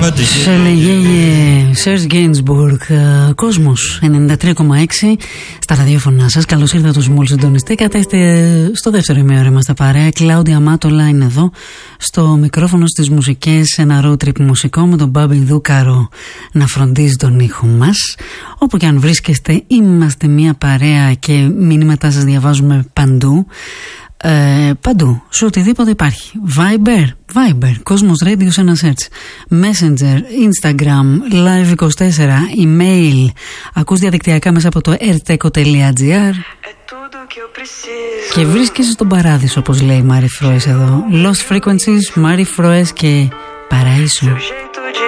Σε λέγε Σερζ Γκέινσμπουργκ. Κόσμος 93,6 στα ραδιόφωνά σας. Καλώς ήρθατε όσοι μόλις συντονιστήκατε. Είστε στο δεύτερο ημίωρο στα παρέα. Κλάουδια Μάτολα είναι εδώ στο μικρόφωνο στις μουσικές. Ένα road trip μουσικό με τον Μπάμπη Δούκαρο να φροντίζει τον ήχο μας. Όπου και αν βρίσκεστε, είμαστε μια παρέα και μηνύματά σας διαβάζουμε παντού. Παντού, σε οτιδήποτε υπάρχει. Viber, Cosmos Radio σε ένα search, Messenger, Instagram, Live24, email. Ακούς διαδικτυακά μέσα από το rteco.gr και βρίσκεσαι στον παράδεισο, όπως λέει η Μάρι Φρόες εδώ. Lost Frequencies, Μάρι Φρόες και Παραΐσο.